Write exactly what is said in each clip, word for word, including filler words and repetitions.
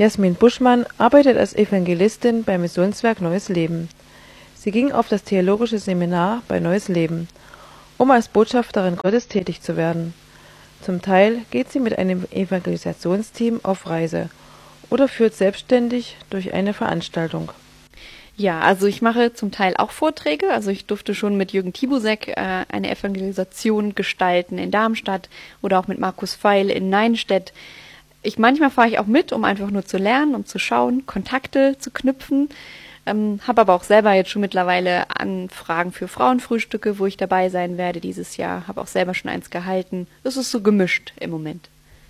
Jasmin Buschmann arbeitet als Evangelistin beim Missionswerk Neues Leben. Sie ging auf das theologische Seminar bei Neues Leben, um als Botschafterin Gottes tätig zu werden. Zum Teil geht sie mit einem Evangelisationsteam auf Reise oder führt selbstständig durch eine Veranstaltung. Ja, also ich mache zum Teil auch Vorträge. Also ich durfte schon mit Jürgen Tibusek äh, eine Evangelisation gestalten in Darmstadt oder auch mit Markus Feil in Neinstedt. Ich manchmal fahre ich auch mit, um einfach nur zu lernen, um zu schauen, Kontakte zu knüpfen. Ähm, habe aber auch selber jetzt schon mittlerweile Anfragen für Frauenfrühstücke, wo ich dabei sein werde dieses Jahr. Habe auch selber schon eins gehalten. Es ist so gemischt im Moment.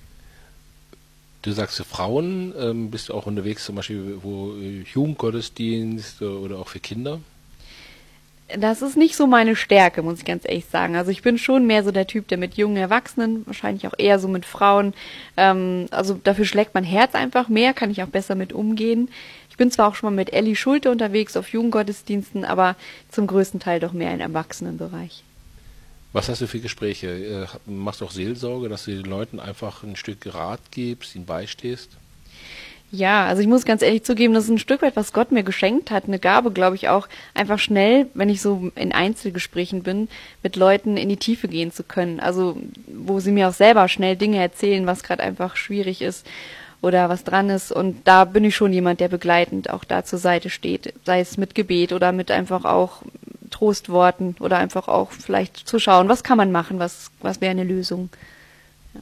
Du sagst für Frauen, ähm, bist du auch unterwegs, zum Beispiel wo äh, Jugendgottesdienst oder auch für Kinder? Das ist nicht so meine Stärke, muss ich ganz ehrlich sagen. Also ich bin schon mehr so der Typ, der mit jungen Erwachsenen, wahrscheinlich auch eher so mit Frauen, ähm, also dafür schlägt mein Herz einfach mehr, kann ich auch besser mit umgehen. Ich bin zwar auch schon mal mit Elli Schulte unterwegs auf Jugendgottesdiensten, aber zum größten Teil doch mehr im Erwachsenenbereich. Was hast du für Gespräche? Äh, machst du auch Seelsorge, dass du den Leuten einfach ein Stück Rat gibst, ihnen beistehst? Ja, also ich muss ganz ehrlich zugeben, das ist ein Stück weit, was Gott mir geschenkt hat. Eine Gabe, glaube ich, auch einfach schnell, wenn ich so in Einzelgesprächen bin, mit Leuten in die Tiefe gehen zu können. Also wo sie mir auch selber schnell Dinge erzählen, was gerade einfach schwierig ist oder was dran ist. Und da bin ich schon jemand, der begleitend auch da zur Seite steht. Sei es mit Gebet oder mit einfach auch Trostworten oder einfach auch vielleicht zu schauen, was kann man machen, was, was wäre eine Lösung. Ja.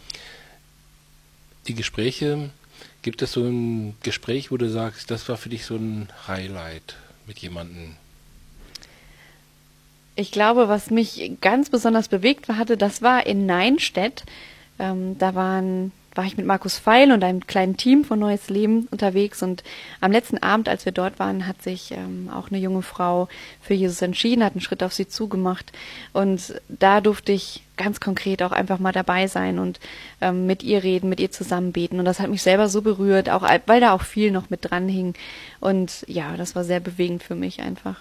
Die Gespräche... Gibt es so ein Gespräch, wo du sagst, das war für dich so ein Highlight mit jemandem? Ich glaube, was mich ganz besonders bewegt hatte, das war in Neinstedt. Ähm, da waren, war ich mit Markus Feil und einem kleinen Team von Neues Leben unterwegs. Und am letzten Abend, als wir dort waren, hat sich ähm, auch eine junge Frau für Jesus entschieden, hat einen Schritt auf sie zugemacht. Und da durfte ich ganz konkret auch einfach mal dabei sein und ähm, mit ihr reden, mit ihr zusammen beten. Und das hat mich selber so berührt, auch weil da auch viel noch mit dran hing. Und ja, das war sehr bewegend für mich einfach.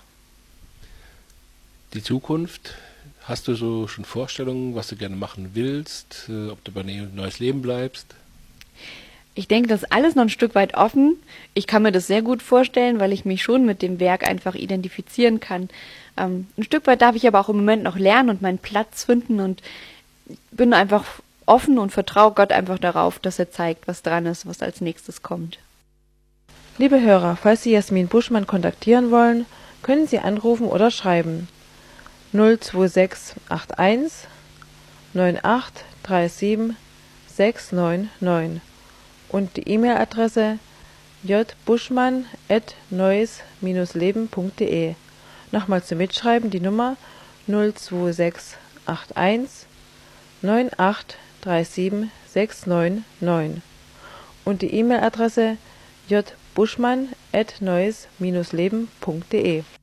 Die Zukunft, hast du so schon Vorstellungen, was du gerne machen willst, äh, ob du bei Neues Leben bleibst? Ich denke, das ist alles noch ein Stück weit offen. Ich kann mir das sehr gut vorstellen, weil ich mich schon mit dem Werk einfach identifizieren kann. Ähm, ein Stück weit darf ich aber auch im Moment noch lernen und meinen Platz finden und bin einfach offen und vertraue Gott einfach darauf, dass er zeigt, was dran ist, was als nächstes kommt. Liebe Hörer, falls Sie Jasmin Buschmann kontaktieren wollen, können Sie anrufen oder schreiben null zwei sechs acht eins neun acht drei sieben sechs neun neun und die E-Mail-Adresse j buschmann at neues leben punkt de. Nochmal zum Mitschreiben die Nummer null zwei sechs acht eins neun acht drei sieben sechs neun neun und die E-Mail-Adresse j buschmann at neues leben punkt de.